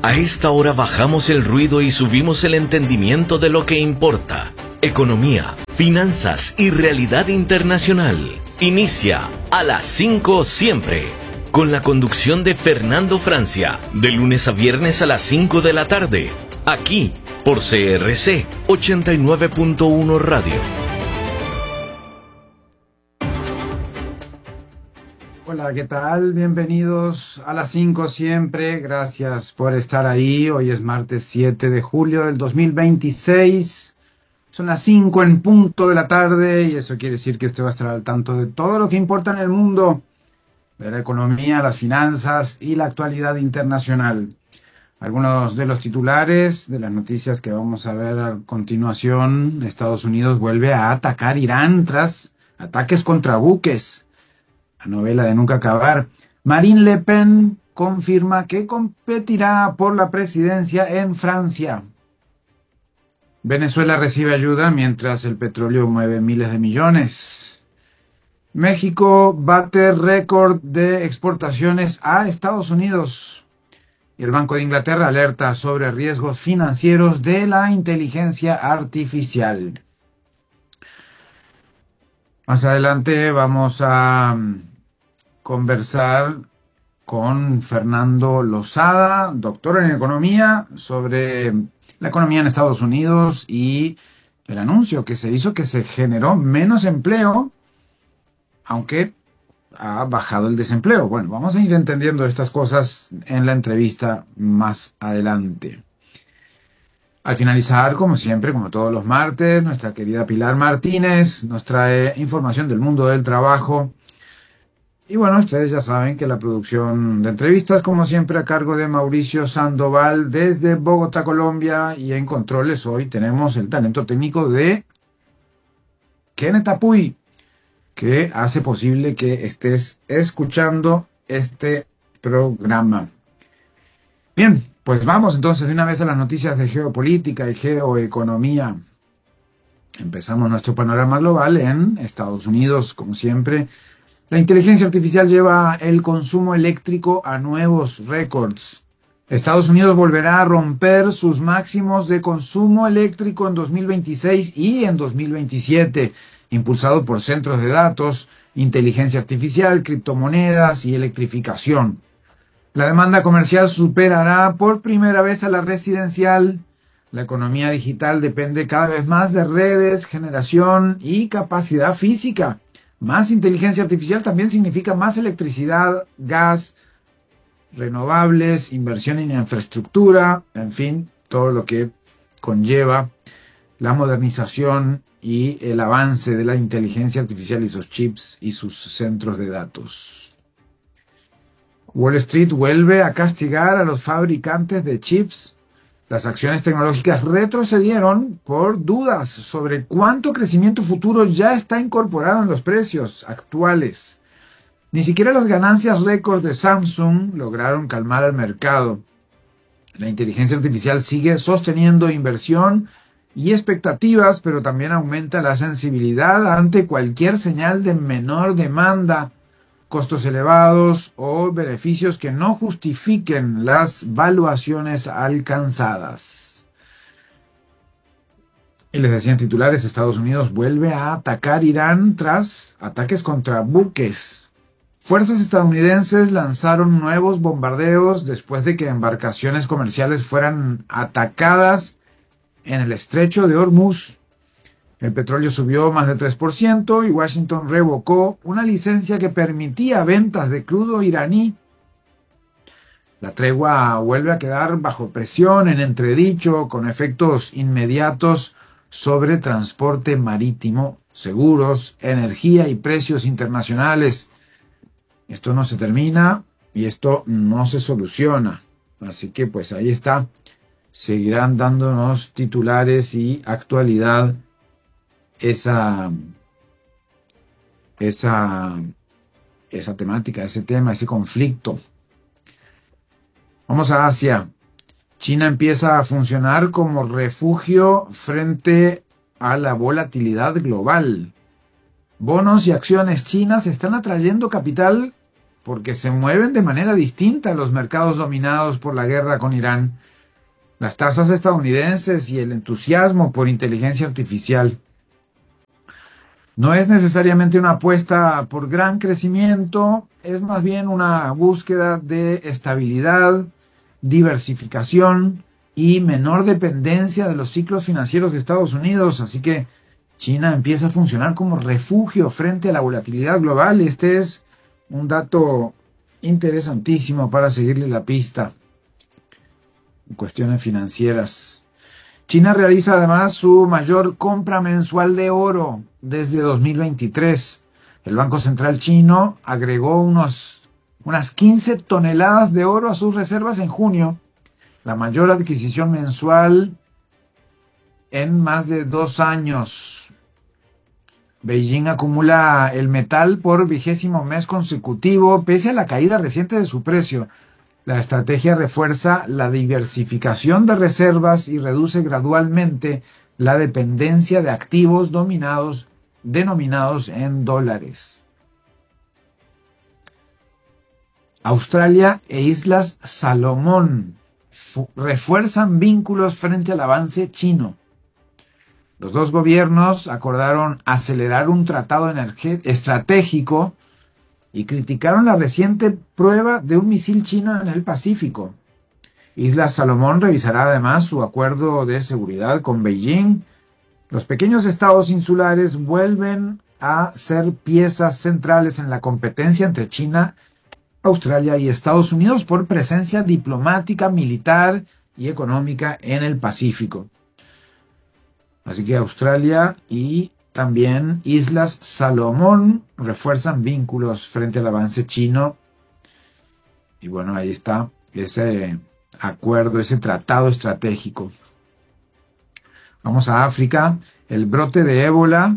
A esta hora bajamos el ruido y subimos el entendimiento de lo que importa. Economía, finanzas y realidad internacional. Inicia a las 5 siempre, con la conducción de Fernando Francia, de lunes a viernes a las 5 de la tarde, aquí por CRC 89.1 Radio. Hola, ¿qué tal? Bienvenidos a las 5 siempre. Gracias por estar ahí. Hoy es martes 7 de julio del 2026. Son las 5 en punto de la tarde y eso quiere decir que usted va a estar al tanto de todo lo que importa en el mundo, de la economía, las finanzas y la actualidad internacional. Algunos de los titulares de las noticias que vamos a ver a continuación. Estados Unidos vuelve a atacar Irán tras ataques contra buques. La novela de nunca acabar. Marine Le Pen confirma que competirá por la presidencia en Francia. Venezuela recibe ayuda mientras el petróleo mueve miles de millones. México bate récord de exportaciones a Estados Unidos. Y el Banco de Inglaterra alerta sobre riesgos financieros de la inteligencia artificial. Más adelante vamos a conversar con Fernando Lozada, doctor en economía, sobre la economía en Estados Unidos y el anuncio que se hizo que se generó menos empleo, aunque ha bajado el desempleo. Bueno, vamos a ir entendiendo estas cosas en la entrevista más adelante. Al finalizar, como siempre, como todos los martes, nuestra querida Pilar Martínez nos trae información del mundo del trabajo. Y bueno, ustedes ya saben que la producción de entrevistas, como siempre, a cargo de Mauricio Sandoval desde Bogotá, Colombia. Y en controles hoy tenemos el talento técnico de Kenneth Apuy, que hace posible que estés escuchando este programa. Bien, pues vamos entonces de una vez a las noticias de geopolítica y geoeconomía. Empezamos nuestro panorama global en Estados Unidos, como siempre. La inteligencia artificial lleva el consumo eléctrico a nuevos récords. Estados Unidos volverá a romper sus máximos de consumo eléctrico en 2026 y en 2027, impulsado por centros de datos, inteligencia artificial, criptomonedas y electrificación. La demanda comercial superará por primera vez a la residencial. La economía digital depende cada vez más de redes, generación y capacidad física. Más inteligencia artificial también significa más electricidad, gas, renovables, inversión en infraestructura, en fin, todo lo que conlleva la modernización y el avance de la inteligencia artificial y sus chips y sus centros de datos. Wall Street vuelve a castigar a los fabricantes de chips. Las acciones tecnológicas retrocedieron por dudas sobre cuánto crecimiento futuro ya está incorporado en los precios actuales. Ni siquiera las ganancias récord de Samsung lograron calmar al mercado. La inteligencia artificial sigue sosteniendo inversión y expectativas, pero también aumenta la sensibilidad ante cualquier señal de menor demanda, costos elevados o beneficios que no justifiquen las valuaciones alcanzadas. Y les decían titulares, Estados Unidos vuelve a atacar Irán tras ataques contra buques. Fuerzas estadounidenses lanzaron nuevos bombardeos después de que embarcaciones comerciales fueran atacadas en el estrecho de Hormuz. El petróleo subió más de 3% y Washington revocó una licencia que permitía ventas de crudo iraní. La tregua vuelve a quedar bajo presión, en entredicho, con efectos inmediatos sobre transporte marítimo, seguros, energía y precios internacionales. Esto no se termina y esto no se soluciona. Así que pues ahí está. Seguirán dándonos titulares y actualidad esa temática, ese tema, ese conflicto. Vamos a Asia. China empieza a funcionar como refugio frente a la volatilidad global. Bonos y acciones chinas están atrayendo capital porque se mueven de manera distinta los mercados dominados por la guerra con Irán, las tasas estadounidenses y el entusiasmo por inteligencia artificial. No es necesariamente una apuesta por gran crecimiento, es más bien una búsqueda de estabilidad, diversificación y menor dependencia de los ciclos financieros de Estados Unidos. Así que China empieza a funcionar como refugio frente a la volatilidad global. Este es un dato interesantísimo para seguirle la pista en cuestiones financieras. China realiza además su mayor compra mensual de oro desde 2023. El Banco Central chino agregó unas 15 toneladas de oro a sus reservas en junio, la mayor adquisición mensual en más de 2 años. Beijing acumula el metal por 20º mes consecutivo, pese a la caída reciente de su precio. La estrategia refuerza la diversificación de reservas y reduce gradualmente la dependencia de activos denominados en dólares. Australia e Islas Salomón refuerzan vínculos frente al avance chino. Los dos gobiernos acordaron acelerar un tratado estratégico y criticaron la reciente prueba de un misil chino en el Pacífico. Islas Salomón revisará además su acuerdo de seguridad con Beijing. Los pequeños estados insulares vuelven a ser piezas centrales en la competencia entre China, Australia y Estados Unidos por presencia diplomática, militar y económica en el Pacífico. Así que Australia y también Islas Salomón refuerzan vínculos frente al avance chino. Y bueno, ahí está ese acuerdo, ese tratado estratégico. Vamos a África. El brote de ébola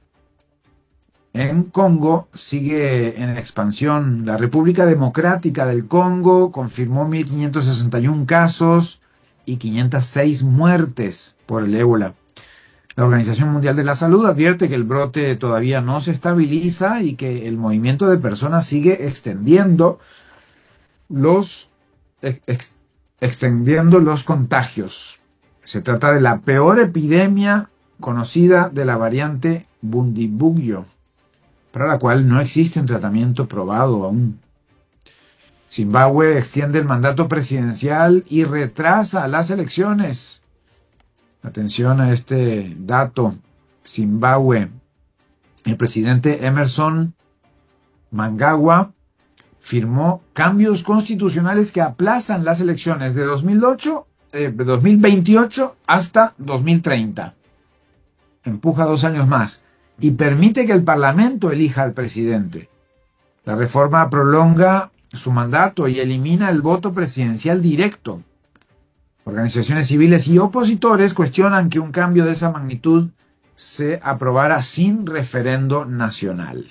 en Congo sigue en expansión. La República Democrática del Congo confirmó 1.561 casos y 506 muertes por el ébola. La Organización Mundial de la Salud advierte que el brote todavía no se estabiliza y que el movimiento de personas sigue extendiendo los contagios. Se trata de la peor epidemia conocida de la variante Bundibugyo, para la cual no existe un tratamiento probado aún. Zimbabue extiende el mandato presidencial y retrasa las elecciones. Atención a este dato. Zimbabue. El presidente Emerson Mnangagwa firmó cambios constitucionales que aplazan las elecciones de 2028 hasta 2030. Empuja 2 años más y permite que el Parlamento elija al presidente. La reforma prolonga su mandato y elimina el voto presidencial directo. Organizaciones civiles y opositores cuestionan que un cambio de esa magnitud se aprobara sin referendo nacional.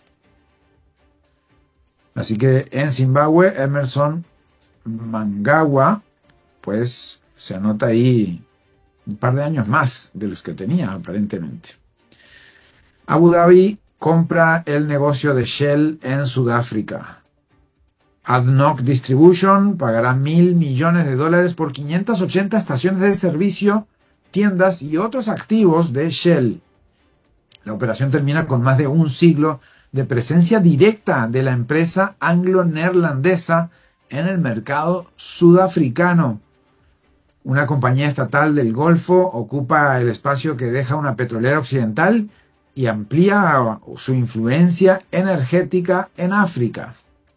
Así que en Zimbabue, Emerson Mnangagwa, pues se anota ahí un par de años más de los que tenía, aparentemente. Abu Dhabi compra el negocio de Shell en Sudáfrica. ADNOC Distribution pagará $1.000 millones por 580 estaciones de servicio, tiendas y otros activos de Shell. La operación termina con más de un siglo de presencia directa de la empresa anglo-neerlandesa en el mercado sudafricano. Una compañía estatal del Golfo ocupa el espacio que deja una petrolera occidental y amplía su influencia energética en África.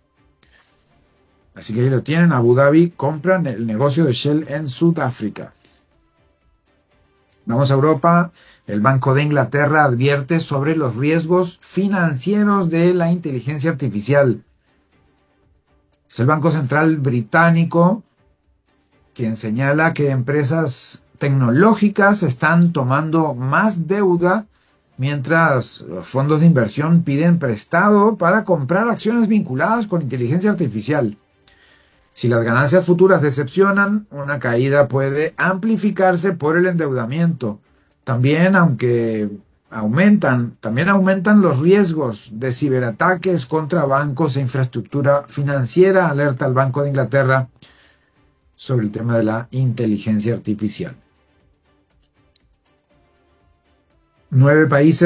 Así que ahí lo tienen. Abu Dhabi compran el negocio de Shell en Sudáfrica. Vamos a Europa. El Banco de Inglaterra advierte sobre los riesgos financieros de la inteligencia artificial. Es el Banco Central británico quien señala que empresas tecnológicas están tomando más deuda mientras los fondos de inversión piden prestado para comprar acciones vinculadas con inteligencia artificial. Si las ganancias futuras decepcionan, una caída puede amplificarse por el endeudamiento. También, aunque también aumentan los riesgos de ciberataques contra bancos e infraestructura financiera, alerta el Banco de Inglaterra sobre el tema de la inteligencia artificial. 9 países